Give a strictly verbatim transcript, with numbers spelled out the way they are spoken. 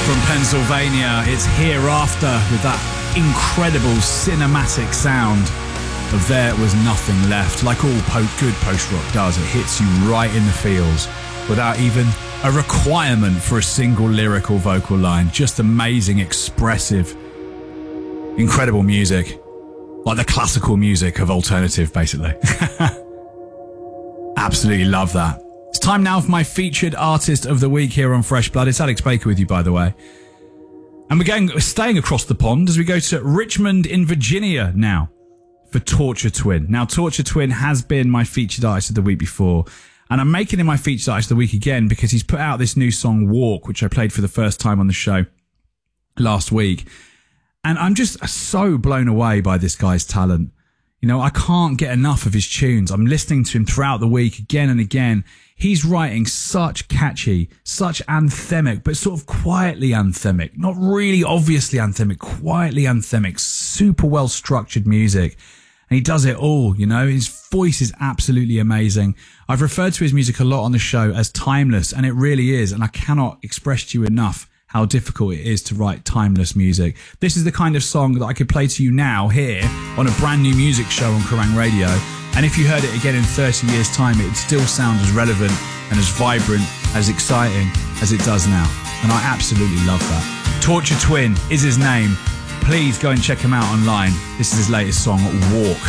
Pennsylvania, it's Hereafter with that incredible cinematic sound of There Was Nothing Left. Like all po- good post-rock does, it hits you right in the feels without even a requirement for a single lyrical vocal line. Just amazing, expressive, incredible music. Like the classical music of alternative, basically. Absolutely love that. It's time now for my featured artist of the week here on Fresh Blood. It's Alex Baker with you, by the way. And we're going, we're staying across the pond as we go to Richmond in Virginia now for Torture Twin. Now, Torture Twin has been my featured artist of the week before, and I'm making him my featured artist of the week again because he's put out this new song, Walk, which I played for the first time on the show last week. And I'm just so blown away by this guy's talent. You know, I can't get enough of his tunes. I'm listening to him throughout the week again and again. He's writing such catchy, such anthemic, but sort of quietly anthemic, not really obviously anthemic, quietly anthemic, super well structured music. And he does it all, you know, his voice is absolutely amazing. I've referred to his music a lot on the show as timeless, and it really is. And I cannot express to you enough how difficult it is to write timeless music. This is the kind of song that I could play to you now here on a brand new music show on Kerrang Radio. And if you heard it again in thirty years' time, it would still sound as relevant and as vibrant, as exciting as it does now. And I absolutely love that. Torture Twin is his name. Please go and check him out online. This is his latest song, Walk.